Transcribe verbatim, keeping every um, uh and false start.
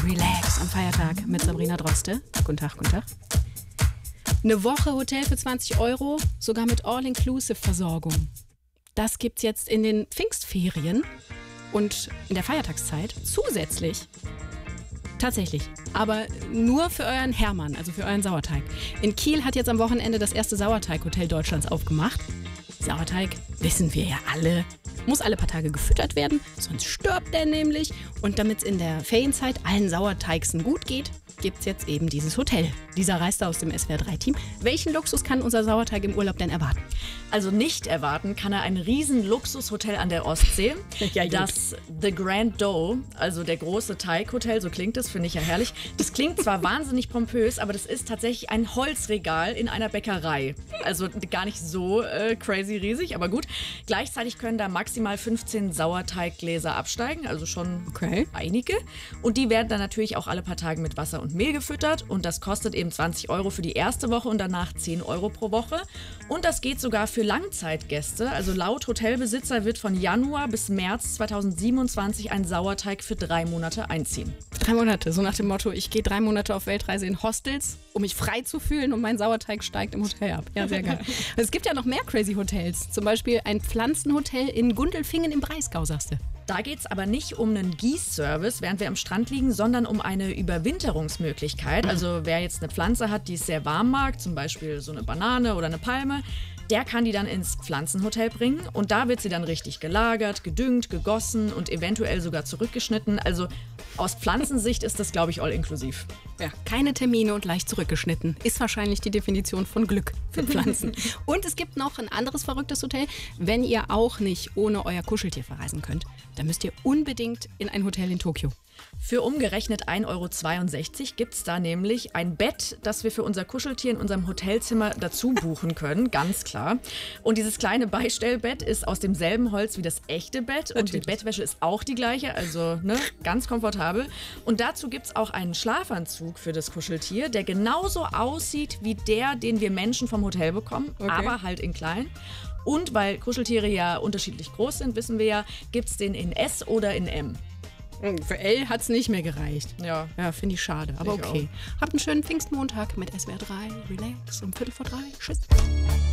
Relax am Feiertag mit Sabrina Droste. Guten Tag, guten Tag. Eine Woche Hotel für zwanzig Euro, sogar mit All-Inclusive-Versorgung. Das gibt's jetzt in den Pfingstferien und in der Feiertagszeit zusätzlich. Tatsächlich, aber nur für euren Hermann, also für euren Sauerteig. In Kiel hat jetzt am Wochenende das erste Sauerteig-Hotel Deutschlands aufgemacht. Sauerteig, wissen wir ja alle, muss alle paar Tage gefüttert werden, sonst stirbt der nämlich. Und damit es in der Ferienzeit allen Sauerteigsen gut geht, gibt es jetzt eben dieses Hotel. Lisa Reister aus dem S W R drei Team. Welchen Luxus kann unser Sauerteig im Urlaub denn erwarten? Also nicht erwarten kann er ein riesen Luxushotel an der Ostsee. Ja, das The Grand Dough, also der große Teighotel, so klingt es, finde ich ja herrlich. Das klingt zwar wahnsinnig pompös, aber das ist tatsächlich ein Holzregal in einer Bäckerei. Also gar nicht so äh, crazy riesig, aber gut. Gleichzeitig können da maximal fünfzehn Sauerteiggläser absteigen, also schon Okay. einige. Und die werden dann natürlich auch alle paar Tage mit Wasser und Mehl gefüttert. Und das kostet eben zwanzig Euro für die erste Woche und danach zehn Euro pro Woche. Und das geht sogar für Langzeitgäste. Also laut Hotelbesitzer wird von Januar bis März zweitausendsiebenundzwanzig ein Sauerteig für drei Monate einziehen. Drei Monate, so nach dem Motto, ich gehe drei Monate auf Weltreise in Hostels, um mich frei zu fühlen und mein Sauerteig steigt im Hotel ab. Ja, sehr geil. Es gibt ja noch mehr crazy Hotels. Zum Beispiel ein Pflanzenhotel in Gundelfingen im Breisgau, sagst du. Da geht es aber nicht um einen Gießservice, während wir am Strand liegen, sondern um eine Überwinterungsmöglichkeit. Also wer jetzt eine Pflanze hat, die es sehr warm mag, zum Beispiel so eine Banane oder eine Palme, der kann die dann ins Pflanzenhotel bringen. Und da wird sie dann richtig gelagert, gedüngt, gegossen und eventuell sogar zurückgeschnitten. Also aus Pflanzensicht ist das, glaube ich, all inklusiv. Ja, keine Termine und leicht zurückgeschnitten. Ist wahrscheinlich die Definition von Glück für Pflanzen. Und es gibt noch ein anderes verrücktes Hotel. Wenn ihr auch nicht ohne euer Kuscheltier verreisen könnt, dann müsst ihr unbedingt in ein Hotel in Tokio. Für umgerechnet ein Euro zweiundsechzig gibt es da nämlich ein Bett, das wir für unser Kuscheltier in unserem Hotelzimmer dazu buchen können, ganz klar. Und dieses kleine Beistellbett ist aus demselben Holz wie das echte Bett. Und Natürlich. die Bettwäsche ist auch die gleiche, also ne, ganz komfortabel. Und dazu gibt es auch einen Schlafanzug für das Kuscheltier, der genauso aussieht wie der, den wir Menschen vom Hotel bekommen, Okay. aber halt in klein. Und weil Kuscheltiere ja unterschiedlich groß sind, wissen wir ja, gibt es den in S oder in M. Für L hat es nicht mehr gereicht. Ja. Ja, finde ich schade, aber Ich okay. Habt einen schönen Pfingstmontag mit S W R drei. Relax um Viertel vor drei. Tschüss.